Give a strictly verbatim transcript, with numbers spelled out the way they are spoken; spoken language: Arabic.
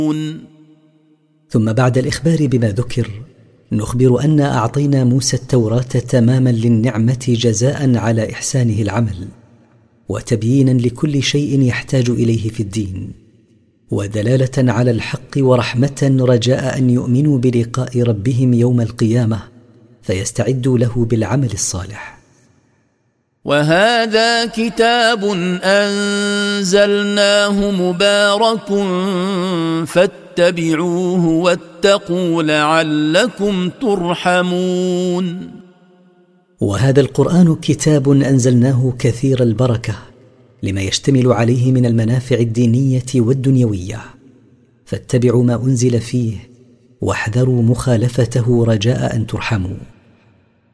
ثم بعد الإخبار بما ذكر نخبر أن أعطينا موسى التوراة تماما للنعمة جزاء على إحسانه العمل، وتبيينا لكل شيء يحتاج إليه في الدين، ودلالة على الحق ورحمة رجاء أن يؤمنوا بلقاء ربهم يوم القيامة فيستعدوا له بالعمل الصالح. وهذا كتاب أنزلناه مبارك فاتبعوه واتقوا لعلكم ترحمون. وهذا القرآن كتاب أنزلناه كثير البركة لما يشتمل عليه من المنافع الدينية والدنيوية، فاتبعوا ما أنزل فيه واحذروا مخالفته رجاء أن ترحموا.